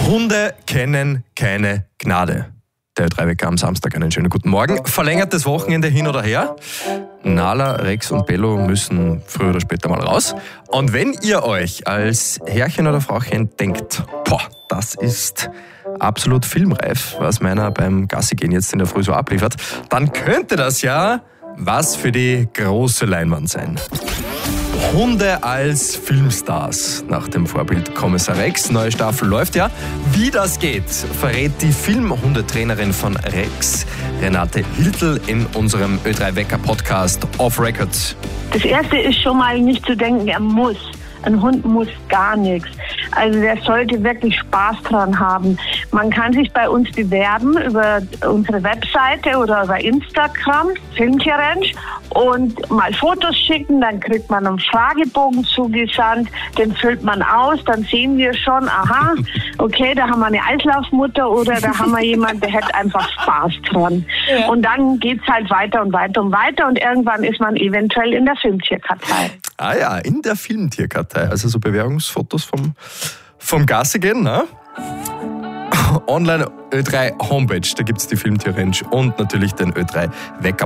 Hunde kennen keine Gnade. Der Ö3-Wecker am Samstag, einen schönen guten Morgen. Verlängertes Wochenende hin oder her. Nala, Rex und Bello müssen früher oder später mal raus. Und wenn ihr euch als Herrchen oder Frauchen denkt, das ist absolut filmreif, was meiner beim Gassigehen jetzt in der Früh so abliefert, dann könnte das ja was für die große Leinwand sein. Hunde als Filmstars nach dem Vorbild Kommissar Rex. Neue Staffel läuft ja. Wie das geht, verrät die Filmhundetrainerin von Rex, Renate Hiltl, in unserem Ö3-Wecker-Podcast Off Records. Das Erste ist schon mal nicht zu denken, er muss. Ein Hund muss gar nichts. Also der sollte wirklich Spaß dran haben. Man kann sich bei uns bewerben über unsere Webseite oder über Instagram, Filmtierranch, und mal Fotos schicken. Dann kriegt man einen Fragebogen zugesandt, den füllt man aus, dann sehen wir schon, aha, okay, da haben wir eine Eislaufmutter oder da haben wir jemanden, der hat einfach Spaß dran. Ja. Und dann geht's halt weiter und weiter und weiter und irgendwann ist man eventuell in der Filmtierkartei. Ah ja, in der Filmtierkartei, also so Bewerbungsfotos vom Gassigehen, ne? Online Ö3 Homepage, da gibt's die Filmtierranch und natürlich den Ö3 Wecker